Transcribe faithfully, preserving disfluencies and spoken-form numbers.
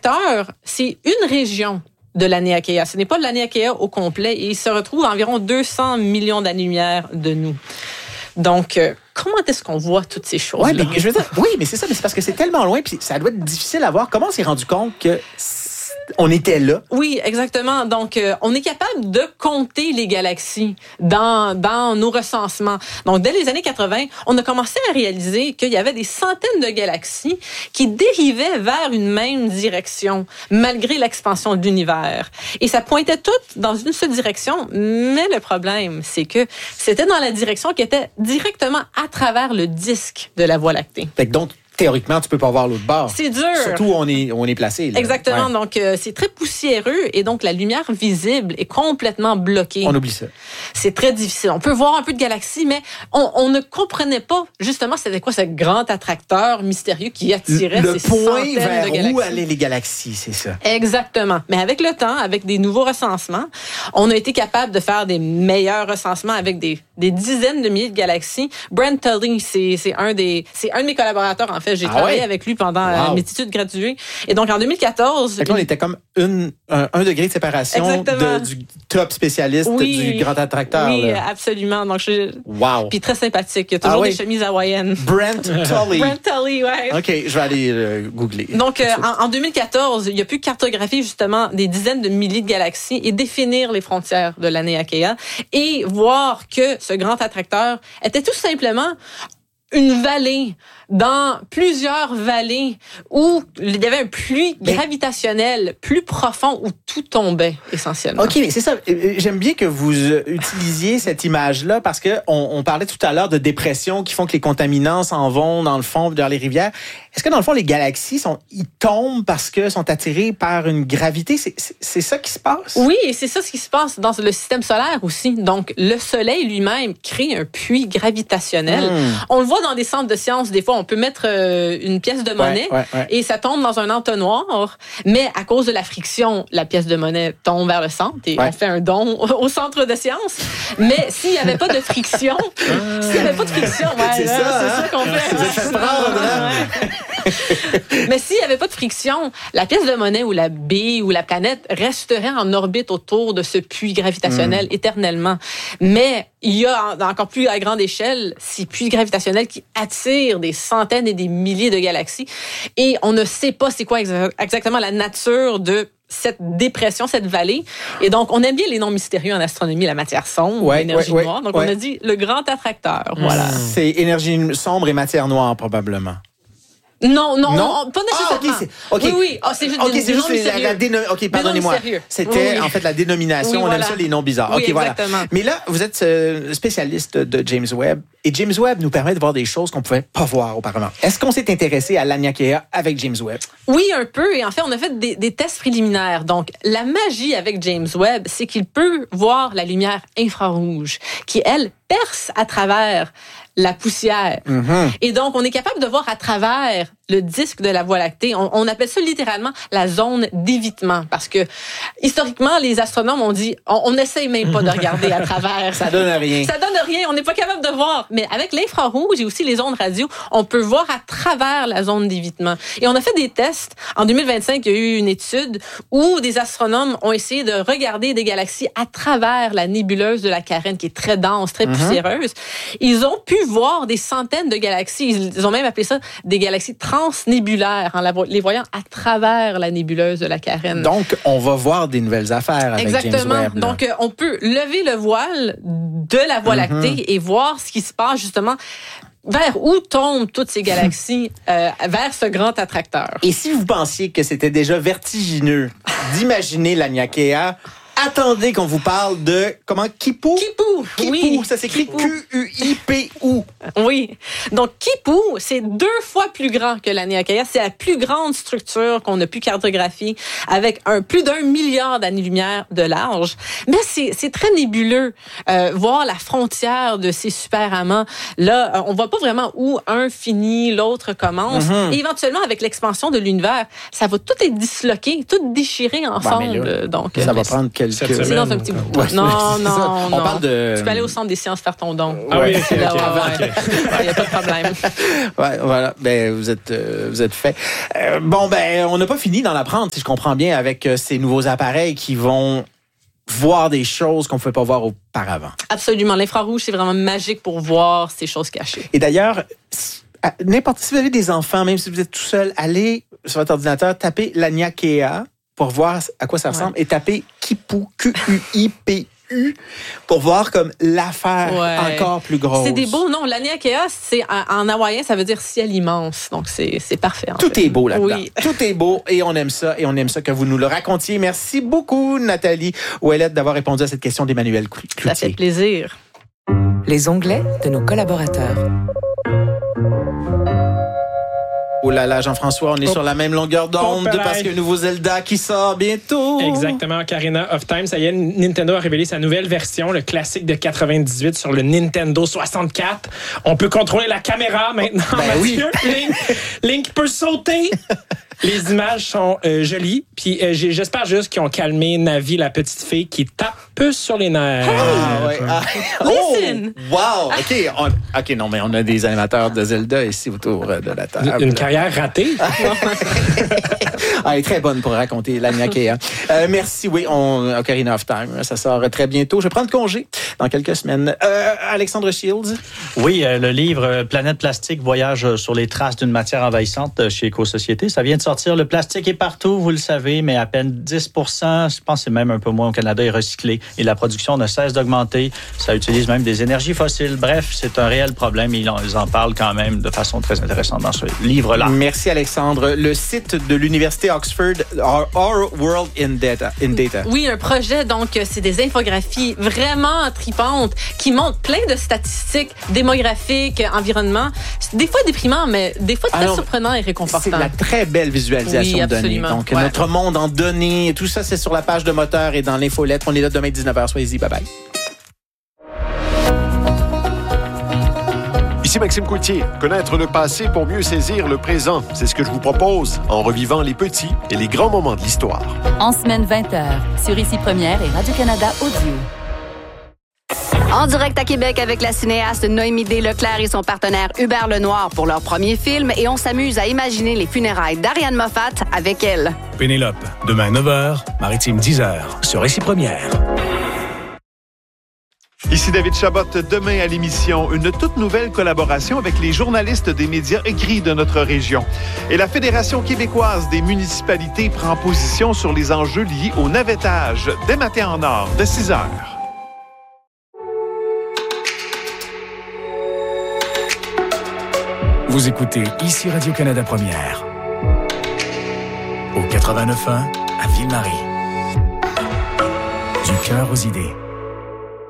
attracteur, c'est une région de Laniakea. Ce n'est pas Laniakea au complet et il se retrouve à environ deux cents millions d'années-lumière de nous. Donc, euh, comment est-ce qu'on voit toutes ces choses-là? Ouais, mais je veux dire, oui, mais c'est ça, mais c'est parce que c'est tellement loin, puis ça doit être difficile à voir. Comment on s'est rendu compte que on était là? Oui, exactement. Donc, euh, on est capable de compter les galaxies dans dans nos recensements. Donc, dès les années quatre-vingts, on a commencé à réaliser qu'il y avait des centaines de galaxies qui dérivaient vers une même direction, malgré l'expansion de l'univers. Et ça pointait toutes dans une seule direction, mais le problème, c'est que c'était dans la direction qui était directement à travers le disque de la Voie lactée. Fait que donc, théoriquement, tu peux pas voir l'autre bord. C'est dur. Surtout où on est, où on est placé. Là. Exactement. Ouais. Donc, euh, c'est très poussiéreux et donc la lumière visible est complètement bloquée. On oublie ça. C'est très difficile. On peut voir un peu de galaxies, mais on, on ne comprenait pas justement c'était quoi ce grand attracteur mystérieux qui attirait le ces point centaines vers de galaxies. où allaient les galaxies, c'est ça. Exactement. Mais avec le temps, avec des nouveaux recensements, on a été capable de faire des meilleurs recensements avec des, des dizaines de milliers de galaxies. Brent Tully, c'est, c'est un des, c'est un de mes collaborateurs en fait. J'ai ah travaillé ouais? avec lui pendant wow. euh, mes études graduées. Et donc en deux mille quatorze, fait que là, on était comme une, un, un degré de séparation de, du top spécialiste oui, du grand attracteur. Oui, là. absolument. Donc je, wow. Puis très sympathique. Il y a toujours ah, oui. des chemises hawaïennes. Brent Tully. Brent Tully, ouais. OK, je vais aller euh, googler. Donc, euh, en, en deux mille quatorze, il a pu cartographier justement des dizaines de milliers de galaxies et définir les frontières de Laniakea et voir que ce grand attracteur était tout simplement une vallée dans plusieurs vallées où il y avait un puits mais... gravitationnel plus profond où tout tombait essentiellement. OK, mais c'est ça. J'aime bien que vous utilisiez cette image-là parce que on, on parlait tout à l'heure de dépressions qui font que les contaminants s'en vont dans le fond, vers les rivières. Est-ce que dans le fond, les galaxies, sont, ils tombent parce que sont attirées par une gravité? C'est, c'est, c'est ça qui se passe? Oui, et c'est ça ce qui se passe dans le système solaire aussi. Donc, le Soleil lui-même crée un puits gravitationnel. Mmh. On le voit dans des centres de sciences. Des fois, on peut mettre euh, une pièce de monnaie ouais, ouais, ouais. et ça tombe dans un entonnoir. Mais à cause de la friction, la pièce de monnaie tombe vers le centre et ouais. on fait un don au centre de sciences. Mais s'il n'y avait pas de friction, s'il n'y avait pas de friction, ouais, c'est, là, ça, c'est hein? ça qu'on fait. Vous êtes fait prendre, hein? Mais s'il n'y avait pas de friction, la pièce de monnaie ou la bille ou la planète resterait en orbite autour de ce puits gravitationnel mmh. éternellement. Mais il y a encore plus à grande échelle ces puits gravitationnels qui attirent des centaines et des milliers de galaxies. Et on ne sait pas c'est quoi exa- exactement la nature de cette dépression, cette vallée. Et donc, on aime bien les noms mystérieux en astronomie, la matière sombre, ouais, l'énergie ouais, noire. Donc, ouais. on a dit le grand attracteur. Mmh. Voilà. C'est énergie sombre et matière noire, probablement. Non, non, non? On, pas nécessairement. Ah, OK. C'est, okay. Oui, oui. Oh, c'est juste, okay, des, c'est des juste noms la, la déno... OK, pardonnez-moi. C'était, oui, oui. en fait, la dénomination. Oui, on voilà. aime ça, les noms bizarres. Oui, OK, exactement. voilà. Mais là, vous êtes euh, spécialiste de James Webb. Et James Webb nous permet de voir des choses qu'on ne pouvait pas voir auparavant. Est-ce qu'on s'est intéressé à Laniakea avec James Webb? Oui, un peu. Et en fait, on a fait des, des tests préliminaires. Donc, la magie avec James Webb, c'est qu'il peut voir la lumière infrarouge qui, elle, perce à travers la poussière. Mm-hmm. Et donc, on est capable de voir à travers le disque de la Voie lactée. On, on appelle ça littéralement la zone d'évitement parce que, historiquement, les astronomes ont dit, on n'essaye même pas de regarder à travers. Ça donne rien. Ça donne rien. On n'est pas capable de voir. Mais avec l'infrarouge et aussi les ondes radio, on peut voir à travers la zone d'évitement. Et on a fait des tests. En deux mille vingt-cinq, il y a eu une étude où des astronomes ont essayé de regarder des galaxies à travers la nébuleuse de la Carène, qui est très dense, très mm-hmm. poussiéreuse. Ils ont pu voir des centaines de galaxies. Ils ont même appelé ça des galaxies transnébulaires, en la, les voyant à travers la nébuleuse de la Carène. Donc, on va voir des nouvelles affaires avec Exactement. James Webb. Là. Donc, euh, on peut lever le voile de la Voie mm-hmm. lactée et voir ce qui se passe justement vers où tombent toutes ces galaxies euh, vers ce grand attracteur. Et si vous pensiez que c'était déjà vertigineux d'imaginer Laniakea, attendez qu'on vous parle de, comment, Kipu? Kipu, Kipu, oui. Ça s'écrit Q U I P U. Oui. Donc, Kipu, c'est deux fois plus grand que Laniakea. C'est la plus grande structure qu'on a pu cartographier avec un, plus d'un milliard d'années-lumière de large. Mais c'est, c'est très nébuleux. Euh, voir la frontière de ces super-amants. Là, on voit pas vraiment où un finit, l'autre commence. Mm-hmm. Et éventuellement, avec l'expansion de l'univers, ça va tout être disloqué, tout déchiré ensemble. Bah, là, Donc, ça va prendre quel quelques... Cette semaine. C'est dans un petit bout de temps. Ouais, non, c'est non, ça. non. On parle de... Tu peux aller au centre des sciences faire ton don. Ah oui, ok, C'est là, ok. ouais, ouais. Il n'y a pas de problème. Ouais, voilà. Ben, vous êtes, euh, vous êtes fait. Euh, bon, ben, on n'a pas fini d'en apprendre, si je comprends bien, avec euh, ces nouveaux appareils qui vont voir des choses qu'on ne pouvait pas voir auparavant. Absolument. L'infrarouge, c'est vraiment magique pour voir ces choses cachées. Et d'ailleurs, si, à, n'importe si vous avez des enfants, même si vous êtes tout seul, allez sur votre ordinateur, tapez l'Aniakea pour voir à quoi ça ressemble ouais. et tapez Kipu, Q U I P U, pour voir comme l'affaire ouais. encore plus grosse. C'est des beaux noms. L'Aniakea, c'est en hawaïen, ça veut dire ciel immense. Donc, c'est, c'est parfait. Tout fait. est beau là-dedans. Oui. Tout est beau et on aime ça et on aime ça que vous nous le racontiez. Merci beaucoup, Nathalie Ouellette, d'avoir répondu à cette question d'Emmanuel Cloutier. Ça fait plaisir. Les onglets de nos collaborateurs. Oh là là, Jean-François, on est oh. sur la même longueur d'onde oh, parce qu'il y a un nouveau Zelda qui sort bientôt. Exactement, Ocarina of Time. Ça y est, Nintendo a révélé sa nouvelle version, le classique de quatre-vingt-dix-huit sur le Nintendo soixante-quatre. On peut contrôler la caméra maintenant, oh, ben Mathieu. Oui. Link, Link peut sauter. Les images sont euh, jolies. Puis euh, j'espère juste qu'ils ont calmé Navi, la petite fille qui tape sur les nerfs. Ah, ouais. ah. Listen! Oh, wow! OK, on, OK, non, mais on a des animateurs de Zelda ici autour de la table. Une carrière ratée. Ah, elle est très bonne pour raconter l'Aniakea. Euh, merci, oui, on, Ocarina of Time, ça sort très bientôt. Je vais prendre congé dans quelques semaines. Euh, Alexandre Shields? Oui, euh, le livre Planète plastique, voyage sur les traces d'une matière envahissante chez Éco-Société. Ça vient de sortir. Le plastique est partout, vous le savez, mais à peine dix pour cent, je pense que c'est même un peu moins au Canada, est recyclé. Et la production ne cesse d'augmenter. Ça utilise même des énergies fossiles. Bref, c'est un réel problème et ils en parlent quand même de façon très intéressante dans ce livre-là. Merci, Alexandre. Le site de l'Université Oxford, Our, Our World in Data, in Data. Oui, un projet, donc, c'est des infographies vraiment tripantes qui montrent plein de statistiques démographiques, environnement. Des fois déprimant, mais des fois très Alors, surprenant et réconfortant. C'est de la très belle visualisation oui, de données. Donc, ouais. notre monde en données, tout ça, c'est sur la page de Moteur et dans l'infolettre. On est là demain dix-neuf heures. Soyez-y. Bye-bye. Ici Maxime Coultier. Connaître le passé pour mieux saisir le présent. C'est ce que je vous propose en revivant les petits et les grands moments de l'histoire. En semaine vingt heures, sur Ici Première et Radio-Canada Audio. En direct à Québec avec la cinéaste Noémie D. Leclerc et son partenaire Hubert Lenoir pour leur premier film et on s'amuse à imaginer les funérailles d'Ariane Moffat avec elle. Pénélope, demain neuf heures, Maritime dix heures, sur Ici Première. Ici David Chabot, demain à l'émission, une toute nouvelle collaboration avec les journalistes des médias écrits de notre région. Et la Fédération québécoise des municipalités prend position sur les enjeux liés au navettage dès matin en or de six heures. Vous écoutez Ici Radio-Canada Première. Au quatre-vingt-neuf point un à Ville-Marie. Du cœur aux idées.